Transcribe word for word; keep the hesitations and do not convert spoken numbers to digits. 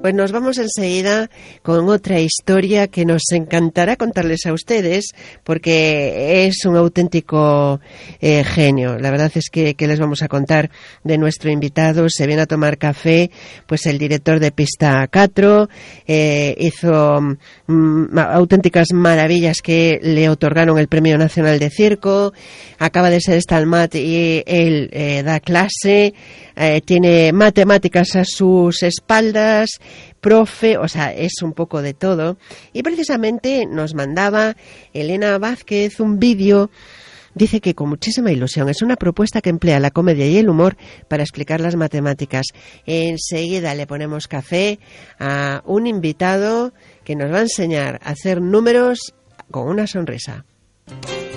Pues nos vamos enseguida con otra historia que nos encantará contarles a ustedes, porque es un auténtico eh, genio. La verdad es que, que les vamos a contar de nuestro invitado. Se viene a tomar café, pues el director de Pista cuatro, eh, hizo mm, auténticas maravillas que le otorgaron el Premio Nacional de Circo. Acaba de ser Stalmat y él eh, da clase, eh, tiene matemáticas a sus espaldas, profe, o sea, es un poco de todo. Y precisamente nos mandaba Elena Vázquez un vídeo, dice que con muchísima ilusión. Es una propuesta que emplea la comedia y el humor para explicar las matemáticas. Enseguida le ponemos café a un invitado que nos va a enseñar a hacer números con una sonrisa.